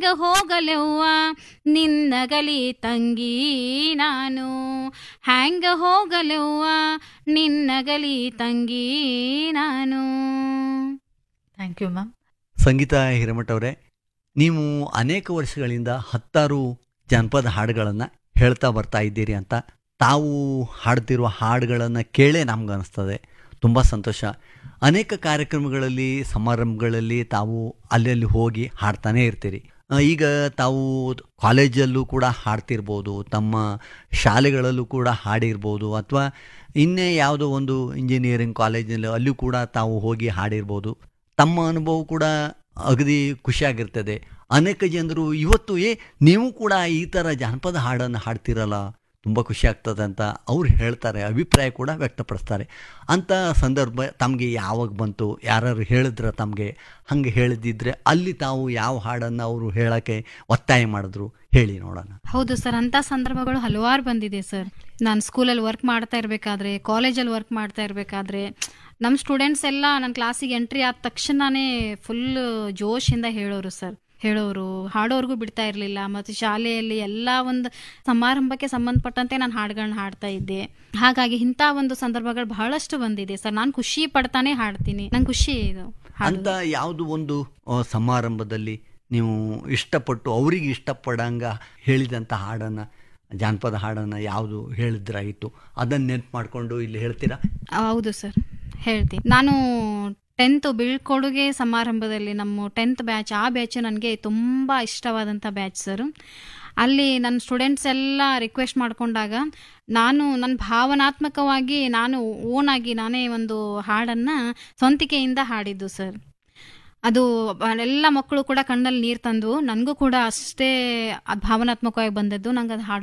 ಹೋಗಲೆವ್ವ ನಿನ್ನಗಲಿ ತಂಗಿ ನಾನು, ಹ್ಯಾಂಗ ಹೋಗಲೆವ್ವ ನಿನ್ನಗಲಿ ತಂಗಿ ನಾನು. Thank you ma'am. ಸಂಗೀತ ಹಿರೇಮಠ ಅವರೇ, ನೀವು ಅನೇಕ ವರ್ಷಗಳಿಂದ 10 ಜಾನಪದ ಹಾಡುಗಳನ್ನು ಹೇಳ್ತಾ ಬರ್ತಾ ಇದ್ದೀರಿ ಅಂತ ತಾವು ಹಾಡ್ತಿರುವ ಹಾಡುಗಳನ್ನು ಕೇಳೇ ನಮ್ಗೆ ಅನಿಸ್ತದೆ. ತುಂಬ ಸಂತೋಷ. ಅನೇಕ ಕಾರ್ಯಕ್ರಮಗಳಲ್ಲಿ ಸಮಾರಂಭಗಳಲ್ಲಿ ತಾವು ಅಲ್ಲಿ ಹೋಗಿ ಹಾಡ್ತಾನೇ ಇರ್ತೀರಿ. ಈಗ ತಾವು ಕಾಲೇಜಲ್ಲೂ ಕೂಡ ಹಾಡ್ತಿರ್ಬೋದು, ತಮ್ಮ ಶಾಲೆಗಳಲ್ಲೂ ಕೂಡ ಹಾಡಿರ್ಬೋದು, ಅಥವಾ ಇನ್ನೇ ಯಾವುದೋ ಒಂದು ಇಂಜಿನಿಯರಿಂಗ್ ಕಾಲೇಜಿನಲ್ಲಿ ಅಲ್ಲೂ ಕೂಡ ತಾವು ಹೋಗಿ ಹಾಡಿರ್ಬೋದು. ತಮ್ಮ ಅನುಭವ ಕೂಡ ಅಗದಿ ಖುಷಿಯಾಗಿರ್ತದೆ. ಅನೇಕ ಜನರು ಇವತ್ತು ನೀವು ಕೂಡ ಈ ಥರ ಜಾನಪದ ಹಾಡನ್ನು ಹಾಡ್ತಿರಲ್ಲ, ತುಂಬ ಖುಷಿ ಆಗ್ತದೆ ಅಂತ ಅವ್ರು ಹೇಳ್ತಾರೆ, ಅಭಿಪ್ರಾಯ ಕೂಡ ವ್ಯಕ್ತಪಡಿಸ್ತಾರೆ. ಅಂಥ ಸಂದರ್ಭ ತಮಗೆ ಯಾವಾಗ ಬಂತು? ಯಾರು ಹೇಳಿದ್ರ ತಮಗೆ? ಹಂಗೆ ಹೇಳಿದ್ದಿದ್ರೆ ಅಲ್ಲಿ ತಾವು ಯಾವ ಹಾಡನ್ನು ಅವರು ಹೇಳೋಕ್ಕೆ ಒತ್ತಾಯ ಮಾಡಿದ್ರು ಹೇಳಿ ನೋಡೋಣ. ಹೌದು ಸರ್, ಅಂಥ ಸಂದರ್ಭಗಳು ಹಲವಾರು ಬಂದಿದೆ ಸರ್. ನಾನು ಸ್ಕೂಲಲ್ಲಿ ವರ್ಕ್ ಮಾಡ್ತಾ ಇರಬೇಕಾದ್ರೆ, ಕಾಲೇಜಲ್ಲಿ ವರ್ಕ್ ಮಾಡ್ತಾ ಇರಬೇಕಾದ್ರೆ, ನಮ್ಮ ಸ್ಟೂಡೆಂಟ್ಸ್ ಎಲ್ಲ ನನ್ನ ಕ್ಲಾಸಿಗೆ ಎಂಟ್ರಿ ಆದ ತಕ್ಷಣನೇ ಫುಲ್ ಜೋಶಿಂದ ಹೇಳೋರು, ಹಾಡೋರ್ಗೂ ಬಿಡ್ತಾ ಇರಲಿಲ್ಲ. ಮತ್ತು ಶಾಲೆಯಲ್ಲಿ ಎಲ್ಲ ಒಂದು ಸಮಾರಂಭಕ್ಕೆ ಸಂಬಂಧಪಟ್ಟಂತೆ ನಾನು ಹಾಡುಗಳನ್ನ ಹಾಡ್ತಾ ಇದ್ದೆ. ಹಾಗಾಗಿ ಇಂಥ ಒಂದು ಸಂದರ್ಭಗಳು ಬಹಳಷ್ಟು ಬಂದಿದೆ ಸರ್. ನಾನು ಖುಷಿ ಪಡ್ತಾನೆ ಹಾಡ್ತೀನಿ, ನಂಗೆ ಖುಷಿ ಇದು. ಅಂತ ಯಾವುದು ಒಂದು ಸಮಾರಂಭದಲ್ಲಿ ನೀವು ಇಷ್ಟಪಟ್ಟು ಅವರಿಗೆ ಇಷ್ಟಪಡಂಗ ಹೇಳಿದಂಥ ಹಾಡನ್ನು, ಜಾನಪದ ಹಾಡನ್ನು ಯಾವುದು ಹೇಳಿದ್ರಾಗಿತ್ತು, ಅದನ್ನು ನೆನ್ಪು ಮಾಡಿಕೊಂಡು ಇಲ್ಲಿ ಹೇಳ್ತೀರಾ? ಹೌದು ಸರ್, ಹೇಳ್ತೀನಿ. ನಾನು 10th ಬೀಳ್ಕೊಡುಗೆ ಸಮಾರಂಭದಲ್ಲಿ ನಮ್ಮ 10th ಬ್ಯಾಚ್, ಆ ಬ್ಯಾಚ್ ನನಗೆ ತುಂಬ ಇಷ್ಟವಾದಂಥ ಬ್ಯಾಚ್ ಸರ್. ಅಲ್ಲಿ ನನ್ನ ಸ್ಟೂಡೆಂಟ್ಸ್ ಎಲ್ಲ ರಿಕ್ವೆಸ್ಟ್ ಮಾಡಿಕೊಂಡಾಗ ನನ್ನ ಭಾವನಾತ್ಮಕವಾಗಿ ಓನಾಗಿ ನಾನೇ ಒಂದು ಹಾಡನ್ನು ಸ್ವಂತಿಕೆಯಿಂದ ಹಾಡಿದ್ದು ಸರ್. ಅದು ಎಲ್ಲ ಮಕ್ಕಳು ಕೂಡ ಕಣ್ಣಲ್ಲಿ ನೀರು ತಂದು, ನನಗೂ ಕೂಡ ಅಷ್ಟೇ ಭಾವನಾತ್ಮಕವಾಗಿ ಬಂದದ್ದು. ನಂಗೆ ಅದು ಹಾಡು